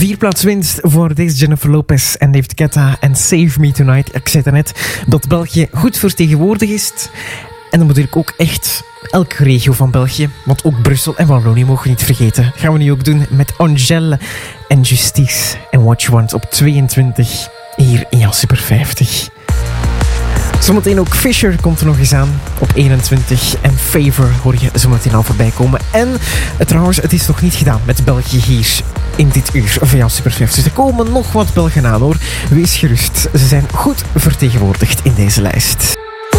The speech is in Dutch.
4 plaats winst voor deze Jennifer Lopez en David Guetta en Save Me Tonight. Ik zei net dat België goed vertegenwoordigd is. En dan natuurlijk ook echt elke regio van België. Want ook Brussel en Wallonië mogen we niet vergeten. Dat gaan we nu ook doen met Angèle en Justice en What You Want op 22 hier in jouw Super 50. Zometeen ook Fisher komt er nog eens aan op 21. En Favor hoor je zometeen al voorbij komen. En trouwens, het is nog niet gedaan met België hier in dit uur van jouw Super 50. Er komen nog wat Belgen aan hoor. Wees gerust, ze zijn goed vertegenwoordigd in deze lijst.